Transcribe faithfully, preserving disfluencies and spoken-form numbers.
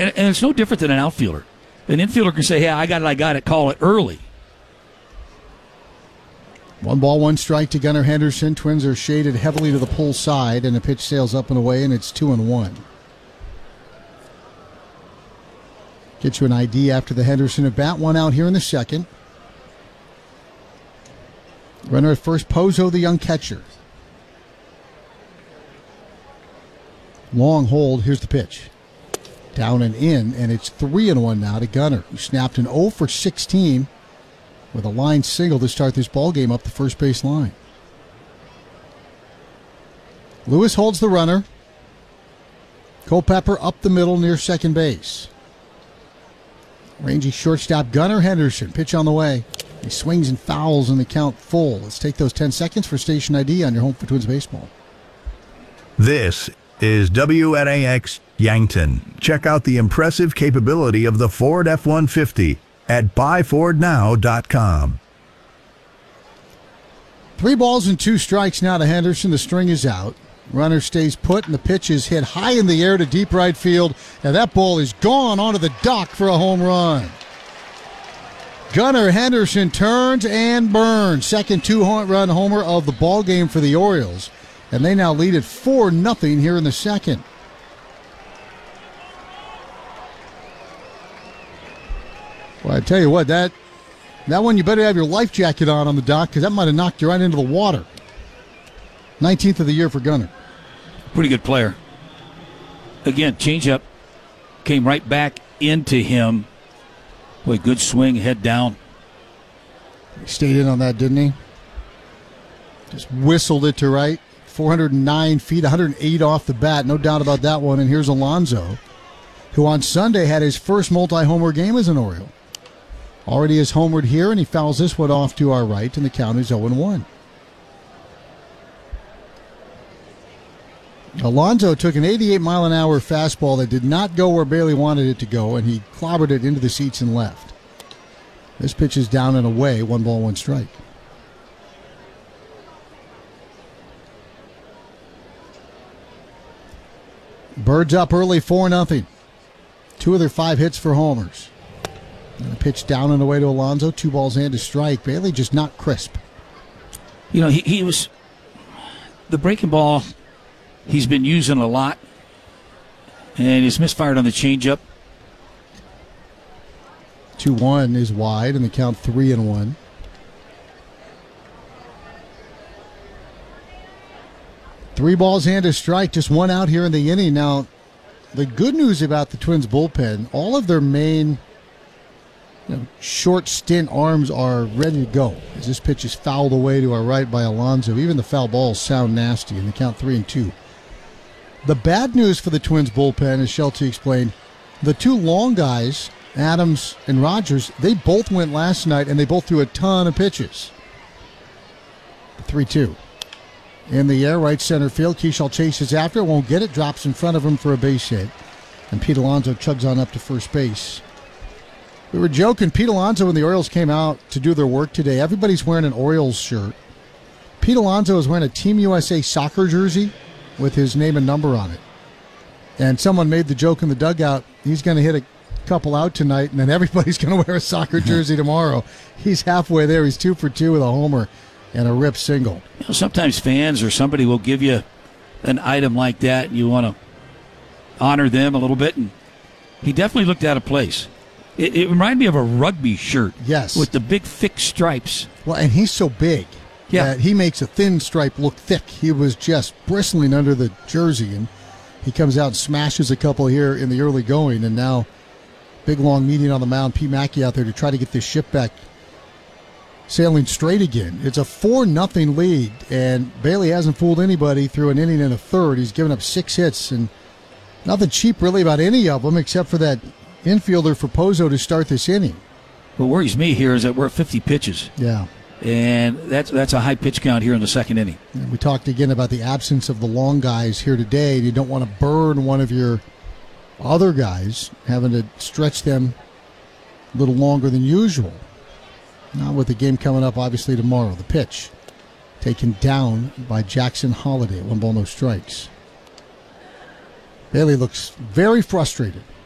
And, and it's no different than an outfielder. An infielder can say, hey, I got it, I got it, call it early. One ball, one strike to Gunnar Henderson. Twins are shaded heavily to the pull side, and the pitch sails up and away, and it's two and one. Get you an I D after the Henderson at bat. One out here in the second. Runner at first, Pozo, the young catcher. Long hold. Here's the pitch. Down and in, and it's three and one now to Gunnar, who snapped an oh for sixteen with a line single to start this ball game up the first base line. Lewis holds the runner. Culpepper up the middle near second base. Rangy shortstop Gunnar Henderson, pitch on the way. He swings and fouls in the count full. Let's take those ten seconds for station I D on your home for Twins baseball. This is W N A X Yankton. Check out the impressive capability of the Ford F one fifty at buy ford now dot com. Three balls and two strikes now to Henderson. The string is out. Runner stays put, and the pitch is hit high in the air to deep right field, and that ball is gone onto the dock for a home run. Gunnar Henderson turns and burns. Second two-run homer of the ball game for the Orioles, and they now lead at four nothing here in the second. Well, I tell you what, that that one you better have your life jacket on on the dock, because that might have knocked you right into the water. nineteenth of the year for Gunnar. Pretty good player. Again, changeup came right back into him. Boy, good swing, head down. He stayed in on that, didn't he? Just whistled it to right. four hundred nine feet, one hundred eight off the bat. No doubt about that one. And here's Alonso, who on Sunday had his first multi-homer game as an Oriole. Already has homered here, and he fouls this one off to our right, and the count is oh and one. Alonso took an eighty-eight mile an hour fastball that did not go where Bailey wanted it to go, and he clobbered it into the seats and left. This pitch is down and away, one ball, one strike. Birds up early, four nothing. Two of their five hits for homers. And a pitch down and away to Alonso, two balls and a strike. Bailey just not crisp. You know, he, he was the breaking ball. He's been using a lot, and he's misfired on the changeup. two one is wide, and the count three and one. Three balls and a strike, just one out here in the inning. Now, the good news about the Twins bullpen, all of their main you know, short stint arms are ready to go, as this pitch is fouled away to our right by Alonso. Even the foul balls sound nasty, and the count three and two. The bad news for the Twins bullpen, as Shelty explained, the two long guys, Adams and Rogers, they both went last night, and they both threw a ton of pitches. three two. In the air, right center field. Keishall chases after, won't get it, drops in front of him for a base hit. And Pete Alonso chugs on up to first base. We were joking, Pete Alonso and the Orioles came out to do their work today. Everybody's wearing an Orioles shirt. Pete Alonso is wearing a Team U S A soccer jersey with his name and number on it. And someone made the joke in the dugout, he's going to hit a couple out tonight, and then everybody's going to wear a soccer jersey tomorrow. He's halfway there. He's two for two with a homer and a rip single. You know, sometimes fans or somebody will give you an item like that, and you want to honor them a little bit. And he definitely looked out of place. It, it reminded me of a rugby shirt. Yes. With the big, thick stripes. Well, and he's so big. Yeah. That he makes a thin stripe look thick. He was just bristling under the jersey, and he comes out and smashes a couple here in the early going, and now big, long meeting on the mound. Pete Mackey out there to try to get this ship back sailing straight again. It's a four nothing lead, and Bailey hasn't fooled anybody through an inning and a third. He's given up six hits, and nothing cheap really about any of them except for that infielder for Pozo to start this inning. What worries me here is that we're at fifty pitches. Yeah. And that's that's a high pitch count here in the second inning. And we talked again about the absence of the long guys here today, and you don't want to burn one of your other guys, having to stretch them a little longer than usual. Not with the game coming up, obviously, tomorrow. The pitch taken down by Jackson Holiday. One ball, no strikes. Bailey looks very frustrated.